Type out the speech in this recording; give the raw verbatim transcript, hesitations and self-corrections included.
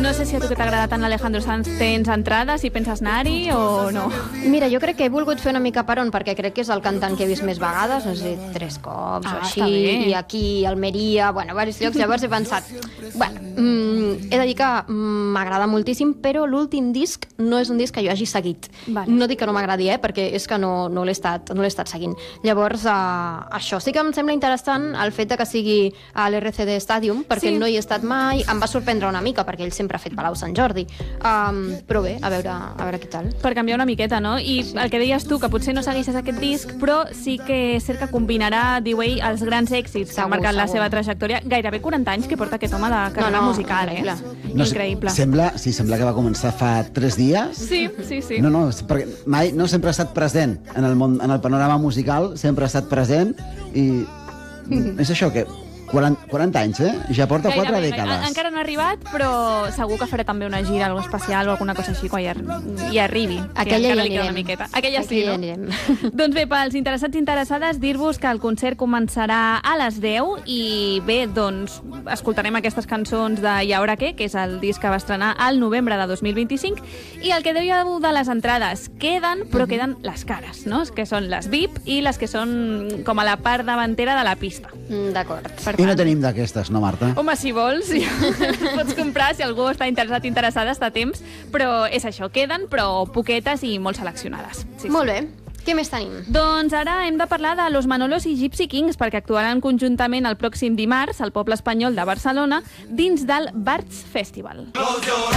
No sé si a tu que t'agrada tant l'Alejandro Sanz tens entrades, si penses anar-hi o no. Mira, jo crec que he volgut fer una mica per on, perquè crec que és el cantant que he vist més vegades, no sé, tres cops Ah, o així, està bé. i aquí, Almeria, bueno, diversos llocs. Llavors he pensat, bueno, mm, he de dir que mm, m'agrada moltíssim, però l'últim disc no és un disc que jo hagi seguit. Vale. No dic que no m'agradi, eh, perquè és que no, no l'he estat, no l'he estat seguint. Llavors, uh, això sí que em sembla interessant, el fet de que sigui a l'R C D Stadium, perquè Sí. no hi he estat mai, em va sorprendre una mica, perquè ell sempre ha fet Palau Sant Jordi. Um, però bé, a veure, a veure què tal. Per canviar una miqueta, no? I sí. El que deies tu, que potser no segueixes aquest disc, però sí que és cert que combinarà, diu ell, els grans èxits que Segur, han marcat la segur. seva trajectòria. Gairebé quaranta anys que porta aquest home de carrera No, no, musical, increïble. eh? No sé, Increïble. Sembla, sí, sembla que va començar fa tres dies. Sí, sí, sí. No, no, és perquè mai no sempre ha estat present en el, món, en el panorama musical, sempre ha estat present i és això que quaranta, quaranta anys, eh? Ja porta quatre Gairebé, dècades. en- Encara no ha arribat, però segur que farà també una gira, alguna especial o alguna cosa així quan hi, ar hi arribi. Aquella encara ja li queda anirem. una miqueta. Aquella sí, Aquella no? anirem. Doncs bé, pels interessats i interessades, dir-vos que el concert començarà a les deu i bé, doncs, escoltarem aquestes cançons de I Ahora Qué, que és el disc que va estrenar al novembre de dos mil vint-i-cinc, i el que dèieu de les entrades, queden, però queden les cares, no? Que són les V I P i les que són com a la part davantera de la pista. Mm, D'acord. Per I no tant, tenim d'aquestes, no, Marta? home, si vols, pots comprar, si algú està interessat interessada, està a temps, però és això, queden, però poquetes i molt seleccionades. Sí, sí. Molt bé. Què més tenim? Doncs ara hem de parlar de Los Manolos i Gypsy Kings, perquè actuaran conjuntament el pròxim dimarts al poble espanyol de Barcelona dins del Barts Festival.